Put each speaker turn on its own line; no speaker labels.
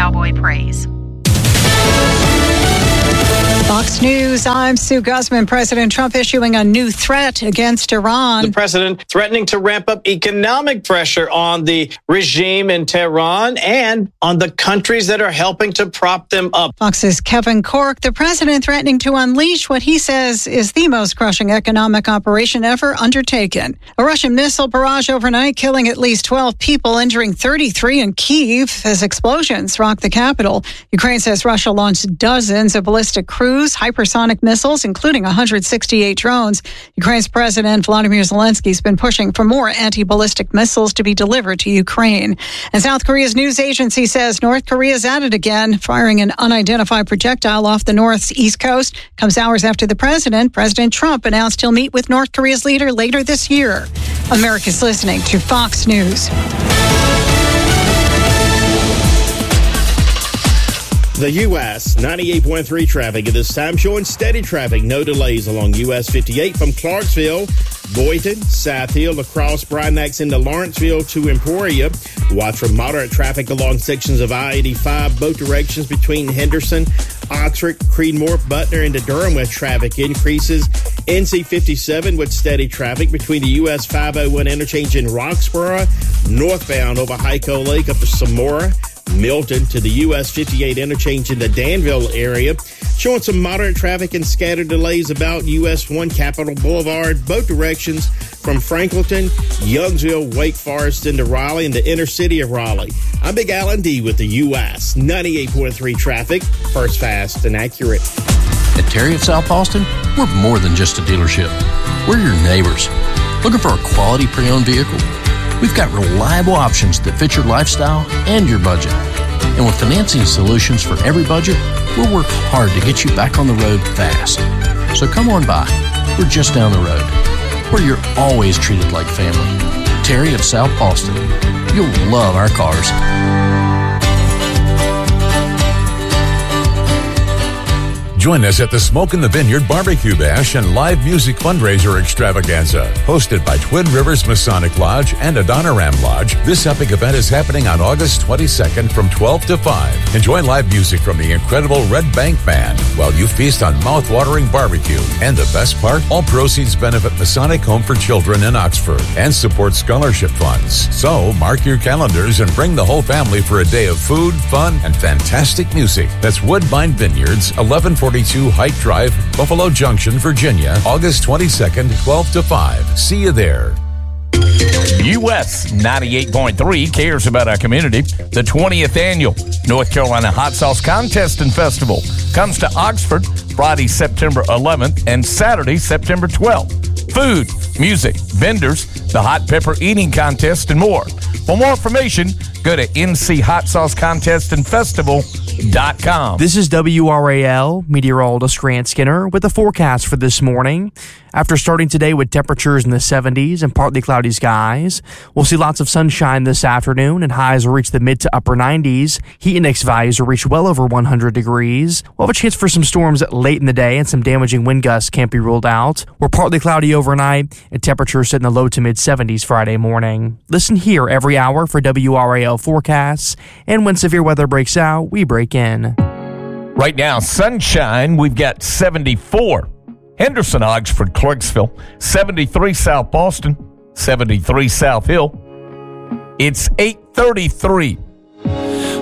cowboy praise.
Fox News, I'm Sue Guzman. President Trump issuing a new threat against Iran.
The president threatening to ramp up economic pressure on the regime in Tehran and on the countries that are helping to prop them up.
Fox's Kevin Corke, the president threatening to unleash what he says is the most crushing economic operation ever undertaken. A Russian missile barrage overnight, killing at least 12 people, injuring 33 in Kyiv as explosions rocked the capital. Ukraine says Russia launched dozens of ballistic cruise hypersonic missiles, including 168 drones. Ukraine's President Volodymyr Zelensky has been pushing for more anti-ballistic missiles to be delivered to Ukraine. And South Korea's news agency says North Korea is at it again, firing an unidentified projectile off the North's east coast. Comes hours after President Trump announced he'll meet with North Korea's leader later this year. America's listening to Fox News.
The U.S. 98.3 traffic at this time showing steady traffic, no delays along U.S. 58 from Clarksville, Boynton, South Hill, across Brynax into Lawrenceville to Emporia. Watch for moderate traffic along sections of I-85, both directions between Henderson, Oxford, Creedmoor, Butner into Durham with traffic increases. NC 57 with steady traffic between the US 501 interchange in Roxborough, northbound over Hyco Lake up to Samora, Milton to the US 58 interchange in the Danville area. Showing some moderate traffic and scattered delays about US 1 Capitol Boulevard, both directions from Franklinton, Youngsville, Wake Forest into Raleigh and the inner city of Raleigh. I'm Big Alan D with the US 98.3 traffic. First, fast, and accurate.
At Terry of South Austin, we're more than just a dealership. We're your neighbors. Looking for a quality pre-owned vehicle? We've got reliable options that fit your lifestyle and your budget. And with financing solutions for every budget, we'll work hard to get you back on the road fast. So come on by. We're just down the road, where you're always treated like family. Terry of South Austin. You'll love our cars.
Join us at the Smoke in the Vineyard Barbecue Bash and live music fundraiser extravaganza. Hosted by Twin Rivers Masonic Lodge and Adoniram Lodge, this epic event is happening on August 22nd from 12 to 5. Enjoy live music from the incredible Red Bank Band while you feast on mouth-watering barbecue. And the best part, all proceeds benefit Masonic Home for Children in Oxford and support scholarship funds. So mark your calendars and bring the whole family for a day of food, fun, and fantastic music. That's Woodbine Vineyards, 1142 Hike Drive, Buffalo Junction, Virginia, August 22nd, 12 to 5. See you there.
US 98.3 cares about our community. The 20th Annual North Carolina Hot Sauce Contest and Festival comes to Oxford Friday, September 11th and Saturday, September 12th. Food, music, vendors, the Hot Pepper Eating Contest, and more. For more information, go to nchotsauseccontestandfestival.com.
This is WRAL meteorologist Grant Skinner with the forecast for this morning. After starting today with temperatures in the 70s and partly cloudy skies, we'll see lots of sunshine this afternoon and highs will reach the mid to upper 90s. Heat index values will reach well over 100 degrees. We'll have a chance for some storms late in the day and some damaging wind gusts can't be ruled out. We're partly cloudy overnight and temperatures sit in the low to mid 70s Friday morning. Listen here every hour for WRAL forecasts, and when severe weather breaks out, we break in.
Right now, sunshine, we've got 74. Henderson, Oxford, Clarksville, 73 South Boston, 73 South Hill. It's 8:33.